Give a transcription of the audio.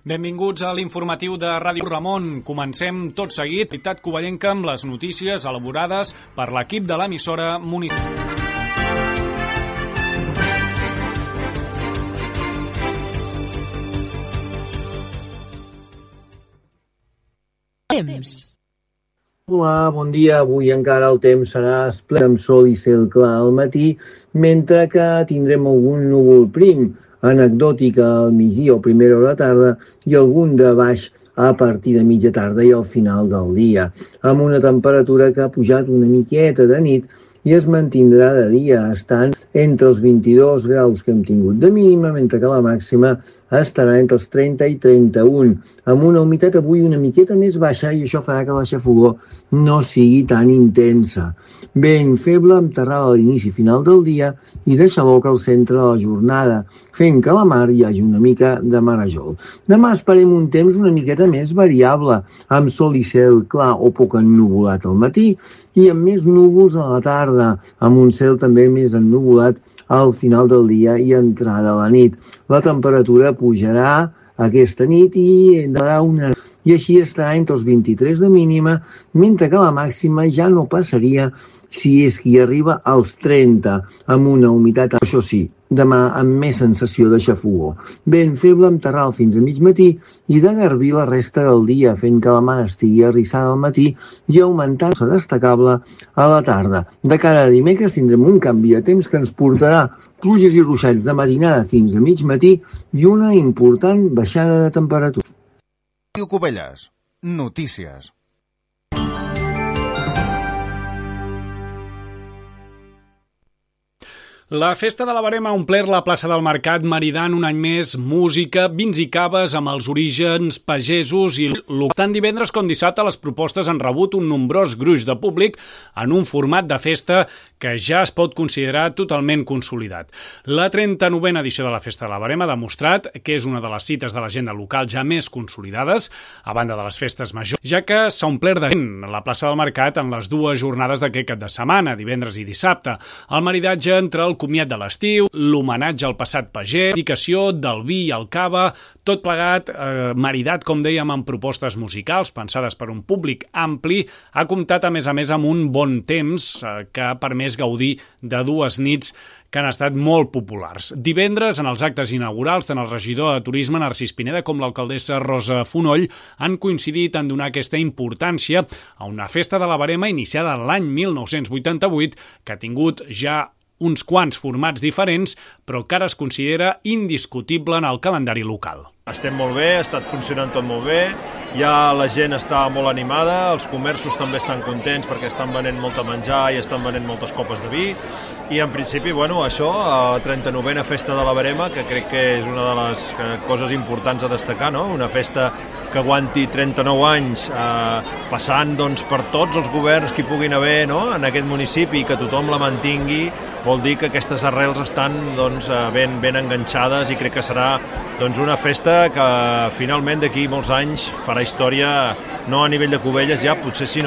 Benvinguts a l'informatiu de Ràdio Ramon. Comencem tot seguit. Veritat covellenca amb les notícies elaborades per l'equip de l'emissora municipal. Hola, bon dia. Avui encara el temps serà esplèndid amb sol i cel clar al matí, mentre que tindrem algun núvol prim, anecdòtica al migdia o primera hora de tarda i algun de baix a partir de mitja tarda i al final del dia, amb una temperatura que ha pujat una miqueta de nit i es mantindrà de dia, estant entre els 22 graus que hem tingut de mínima, mentre que la màxima estarà entre els 30 i 31, amb una humitat avui una miqueta més baixa i això farà que la xafogor no sigui tan intensa. Vent feble amb terrada a l'inici i final del dia i deixa boca al centre de la jornada, fent que a la mar hi hagi una mica de marejol. Demà esperem un temps una miqueta més variable, amb sol i cel clar o poc ennuvolat al matí i amb més núvols a la tarda, amb un cel també més ennuvolat al final del dia i entrada a la nit. La temperatura pujarà aquesta nit i així estarà entre els 23 de mínima, mentre que la màxima ja no passaria si és que hi arriba als 30, amb una humitat, això sí, demà amb més sensació de xafogor. Vent feble amb terral fins a mig matí i de garbí la resta del dia, fent que la mar estigui arrissada al matí i augmentant-se destacable a la tarda. De cara a dimecres tindrem un canvi de temps que ens portarà pluges i ruixats de matinada fins a mig matí i una important baixada de temperatura. Ràdio Cubelles, notícies. La Festa de la Verema ha omplert la plaça del Mercat, maridant un any més música, vins i caves amb els orígens pagesos i tant divendres com dissabte les propostes han rebut un nombrós gruix de públic en un format de festa que ja es pot considerar totalment consolidat. La 39a edició de la Festa de la Verema ha demostrat que és una de les cites de l'agenda local ja més consolidades, a banda de les festes majors, ja que s'ha omplert de gent la plaça del Mercat en les dues jornades d'aquest cap de setmana, divendres i dissabte. El maridatge entre el comiat de l'estiu, l'homenatge al passat pagès, l'indicació del vi i el cava, tot plegat, maridat, com dèiem, amb propostes musicals pensades per un públic ampli, ha comptat a més amb un bon temps que ha permès gaudir de dues nits que han estat molt populars. Divendres, en els actes inaugurals, tant el regidor de Turisme, Narcís Pineda, com l'alcaldessa Rosa Fonoll han coincidit en donar aquesta importància a una festa de la Verema iniciada l'any 1988, que ha tingut ja uns quants formats diferents, però que ara es considera indiscutible en el calendari local. Estem molt bé, ha estat funcionant tot molt bé, ja la gent està molt animada, els comerços també estan contents perquè estan venent molt a menjar i estan venent moltes copes de vi i en principi, això, la 39a Festa de la Verema, que crec que és una de les coses importants a destacar, no? Una festa que aguanti 39 anys passant per tots els governs que hi puguin haver, no? En aquest municipi i que tothom la mantingui, vol dir que aquestes arrels estan ben enganxades i crec que serà una festa que finalment d'aquí molts anys farà història, no a nivell de Cubelles ja, potser sí,